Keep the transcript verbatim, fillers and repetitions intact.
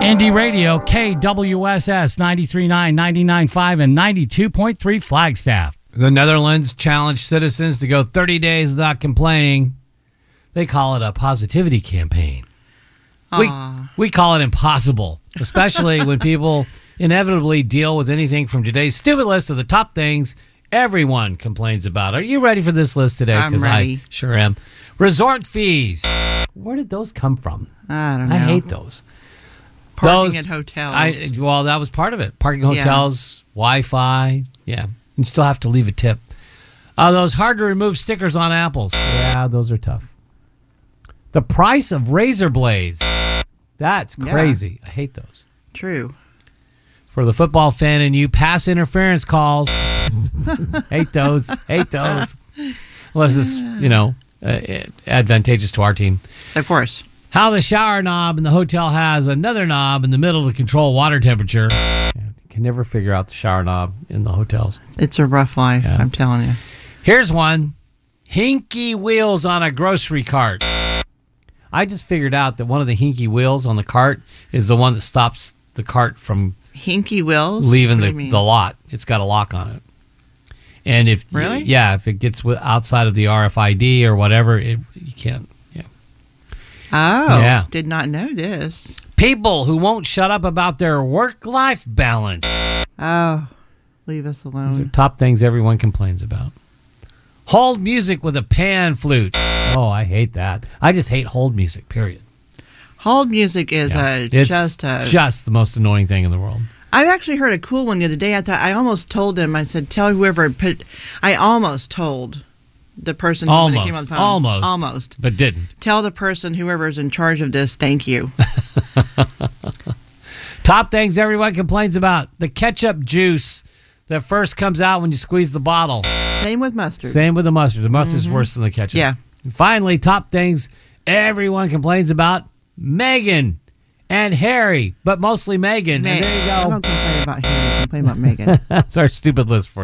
Indie Radio, K W S S ninety-three point nine, ninety-nine point five, and ninety-two point three Flagstaff. The Netherlands challenged citizens to go thirty days without complaining. They call it a positivity campaign. We, we call it impossible, especially when people inevitably deal with anything from today's stupid list of the top things everyone complains about. Are you ready for this list today? I'm ready. I sure am. Resort fees. Where did those come from? I don't know. I hate those. Parking those, at hotels. I, well, that was part of it. Parking hotels, yeah. Wi-Fi. Yeah. You still have to leave a tip. Uh, those hard-to-remove stickers on apples. Yeah, those are tough. The price of razor blades. That's crazy. Yeah. I hate those. True. For the football fan in you, pass interference calls. Hate those. Hate those. Unless it's, you know, uh, advantageous to our team. Of course. How the shower knob in the hotel has another knob in the middle to control water temperature. Yeah, you can never figure out the shower knob in the hotels. It's a rough life, yeah. I'm telling you. Here's one. Hinky wheels on a grocery cart. I just figured out that one of the hinky wheels on the cart is the one that stops the cart from hinky wheels leaving the, the lot. It's got a lock on it. And if really? Yeah, if it gets outside of the R F I D or whatever, it, you can't. Yeah. Oh, yeah. Did not know this. People who won't shut up about their work-life balance. Oh, leave us alone. These are top things everyone complains about. Hold music with a pan flute. Oh, I hate that. I just hate hold music, period. Hold music is yeah. a, it's just a... just the most annoying thing in the world. I actually heard a cool one the other day. I thought I almost told them. I said, tell whoever put... I almost told the person almost, who came on the phone. Almost. Almost. But didn't. Tell the person, whoever's in charge of this, thank you. Top things everyone complains about. The ketchup juice that first comes out when you squeeze the bottle. Same with mustard. Same with the mustard. The mustard's mm-hmm. worse than the ketchup. Yeah. And finally, top things everyone complains about. Meghan and Harry, but mostly Meghan. Ma- and there you go. I don't complain about Harry. I complain about Meghan. That's our stupid list for